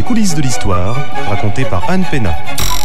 coulisses de l'histoire, racontées par Anne Pénat.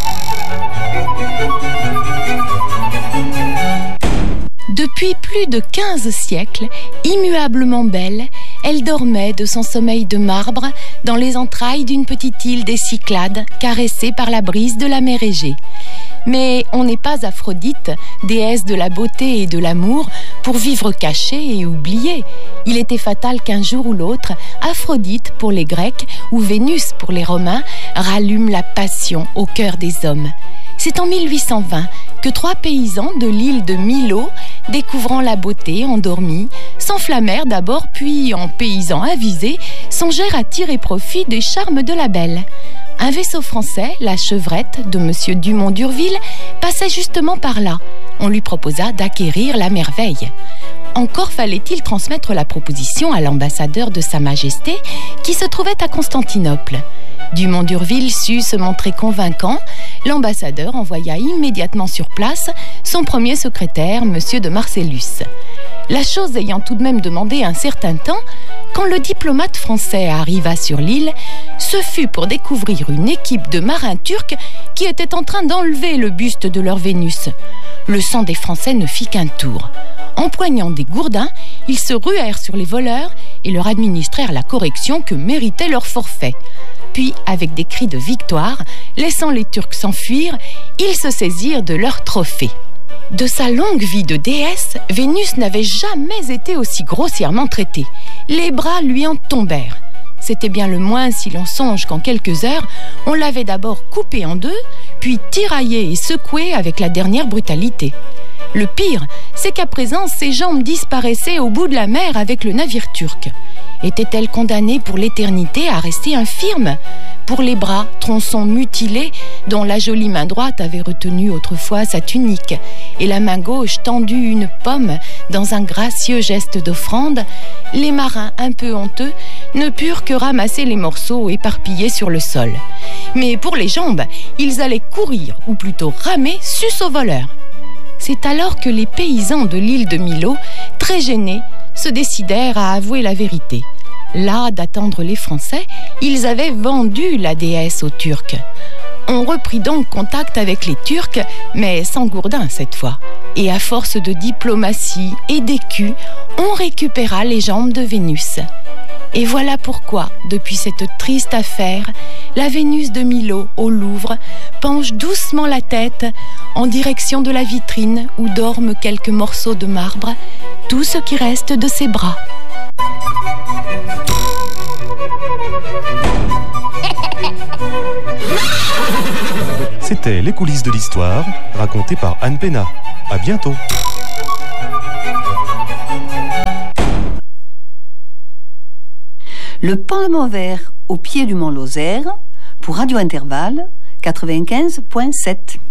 Depuis plus de 15 siècles, immuablement belle, elle dormait de son sommeil de marbre dans les entrailles d'une petite île des Cyclades, caressée par la brise de la mer Égée. Mais on n'est pas Aphrodite, déesse de la beauté et de l'amour, pour vivre cachée et oubliée. Il était fatal qu'un jour ou l'autre, Aphrodite pour les Grecs ou Vénus pour les Romains rallume la passion au cœur des hommes. C'est en 1820 que 3 paysans de l'île de Milo, découvrant la beauté endormie, s'enflammèrent d'abord, puis, en paysans avisés, songèrent à tirer profit des charmes de la belle. Un vaisseau français, la Chevrette de M. Dumont d'Urville, passait justement par là. On lui proposa d'acquérir la merveille. Encore fallait-il transmettre la proposition à l'ambassadeur de Sa Majesté qui se trouvait à Constantinople. Dumont d'Urville sut se montrer convaincant. L'ambassadeur envoya immédiatement sur place son premier secrétaire, M. de Marcellus. La chose ayant tout de même demandé un certain temps, quand le diplomate français arriva sur l'île, ce fut pour découvrir une équipe de marins turcs qui étaient en train d'enlever le buste de leur Vénus. Le sang des Français ne fit qu'un tour. Empoignant des gourdins, ils se ruèrent sur les voleurs et leur administrèrent la correction que méritait leur forfait. Puis, avec des cris de victoire, laissant les Turcs s'enfuir, ils se saisirent de leur trophée. De sa longue vie de déesse, Vénus n'avait jamais été aussi grossièrement traitée. Les bras lui en tombèrent. C'était bien le moins si l'on songe qu'en quelques heures, on l'avait d'abord coupée en deux, puis tiraillée et secouée avec la dernière brutalité. Le pire, c'est qu'à présent, ses jambes disparaissaient au bout de la mer avec le navire turc. Était-elle condamnée pour l'éternité à rester infirme ? Pour les bras, tronçons mutilés, dont la jolie main droite avait retenu autrefois sa tunique, et la main gauche tendue une pomme dans un gracieux geste d'offrande, les marins, un peu honteux, ne purent que ramasser les morceaux éparpillés sur le sol. Mais pour les jambes, ils allaient courir, ou plutôt ramer, sus aux voleurs. C'est alors que les paysans de l'île de Milo, très gênés, se décidèrent à avouer la vérité. Las d'attendre les Français, ils avaient vendu la déesse aux Turcs. On reprit donc contact avec les Turcs, mais sans gourdin cette fois. Et à force de diplomatie et d'écus, on récupéra les jambes de Vénus. Et voilà pourquoi, depuis cette triste affaire, la Vénus de Milo, au Louvre, penche doucement la tête en direction de la vitrine où dorment quelques morceaux de marbre, tout ce qui reste de ses bras. C'était Les coulisses de l'histoire, racontées par Anne Pénat. À bientôt. Le Parlement vert au pied du mont Lozère pour Radio Intervalle 95.7.